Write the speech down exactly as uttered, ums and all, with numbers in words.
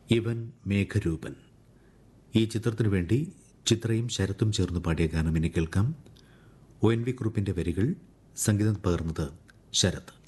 ഇവൻ മേഘരൂപൻ. ഈ ചിത്രത്തിനു വേണ്ടി ചിത്രയും ശരത്തും ചേർന്ന് പാടിയ ഗാനം ഇനി കേൾക്കാം. ഒ എൻ വി കുറുപ്പിന്റെ വരികൾ, സംഗീതം പകർന്നത് ശരത്.